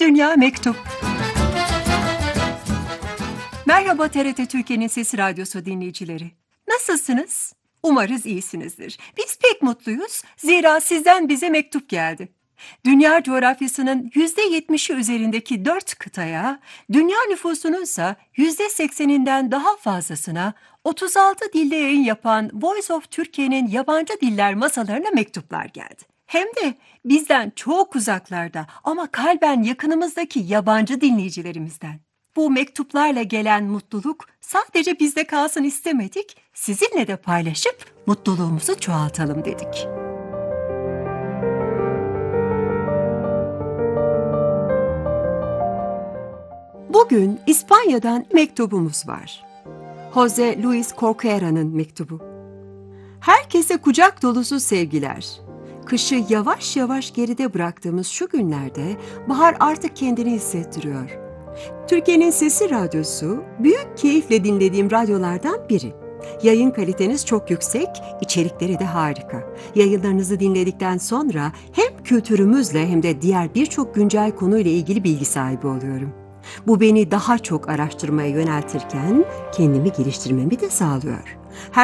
Dünya Mektup. Merhaba TRT Türkiye'nin Sesi Radyosu dinleyicileri. Nasılsınız? Umarız iyisinizdir. Biz pek mutluyuz. Zira sizden bize mektup geldi. Dünya coğrafyasının %70'i üzerindeki 4 kıtaya, dünya nüfusunun ise %80'inden daha fazlasına 36 dilde yayın yapan Voice of Türkiye'nin yabancı diller masalarına mektuplar geldi. Hem de bizden çok uzaklarda ama kalben yakınımızdaki yabancı dinleyicilerimizden. Bu mektuplarla gelen mutluluk sadece bizde kalsın istemedik, sizinle de paylaşıp mutluluğumuzu çoğaltalım dedik. Bugün İspanya'dan mektubumuz var. Jose Luis Corcuera'nın mektubu. Herkese kucak dolusu sevgiler. Kışı yavaş yavaş geride bıraktığımız şu günlerde bahar artık kendini hissettiriyor. Türkiye'nin Sesi Radyosu büyük keyifle dinlediğim radyolardan biri. Yayın kaliteniz çok yüksek, içerikleri de harika. Yayınlarınızı dinledikten sonra hem kültürümüzle hem de diğer birçok güncel konuyla ilgili bilgi sahibi oluyorum. Bu beni daha çok araştırmaya yöneltirken kendimi geliştirmemi de sağlıyor.